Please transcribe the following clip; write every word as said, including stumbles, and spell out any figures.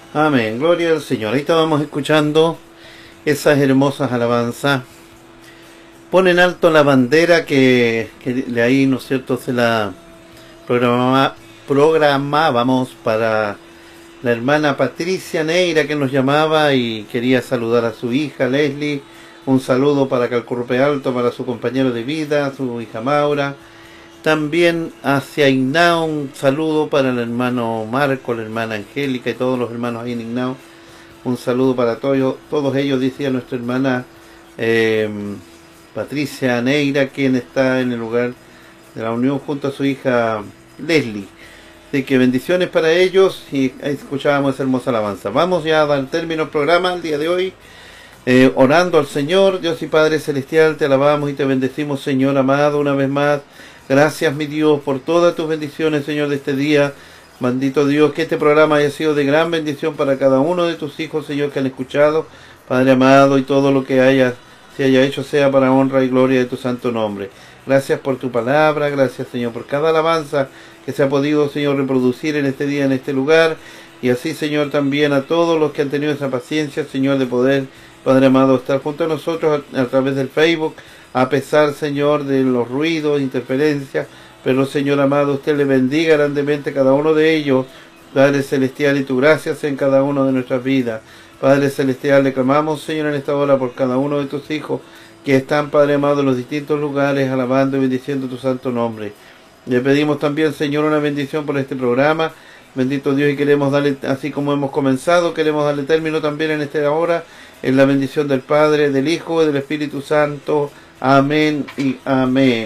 Amén, gloria al Señor. Ahí estábamos escuchando esas hermosas alabanzas. Ponen alto la bandera que, que de ahí, ¿no es cierto?, se la programa, programábamos para la hermana Patricia Neira, que nos llamaba y quería saludar a su hija Leslie. Un saludo para Calcurpe Alto, para su compañero de vida, su hija Maura. También hacia Ignao, un saludo para el hermano Marco, la hermana Angélica y todos los hermanos ahí en Ignao. Un saludo para todos, todos ellos, decía nuestra hermana eh, Patricia Neira, quien está en el lugar de la unión junto a su hija Leslie. Así que bendiciones para ellos y escuchábamos esa hermosa alabanza. Vamos ya a dar término al programa el día de hoy, eh, orando al Señor. Dios y Padre Celestial, te alabamos y te bendecimos, Señor amado, una vez más. Gracias, mi Dios, por todas tus bendiciones, Señor, de este día. Bendito Dios, que este programa haya sido de gran bendición para cada uno de tus hijos, Señor, que han escuchado, Padre amado, y todo lo que haya, se haya hecho sea para honra y gloria de tu santo nombre. Gracias por tu palabra, gracias, Señor, por cada alabanza que se ha podido, Señor, reproducir en este día, en este lugar, y así, Señor, también a todos los que han tenido esa paciencia, Señor, de poder, Padre amado, estar junto a nosotros a, a través del Facebook, a pesar, Señor, de los ruidos, interferencias, pero, Señor amado, usted le bendiga grandemente a cada uno de ellos, Padre Celestial, y tu gracia sea en cada uno de nuestras vidas. Padre Celestial, le clamamos, Señor, en esta hora por cada uno de tus hijos que están, Padre amado, en los distintos lugares, alabando y bendiciendo tu santo nombre. Le pedimos también, Señor, una bendición por este programa. Bendito Dios, y queremos darle, así como hemos comenzado, queremos darle término también en esta hora, en la bendición del Padre, del Hijo y del Espíritu Santo. Amén y amén.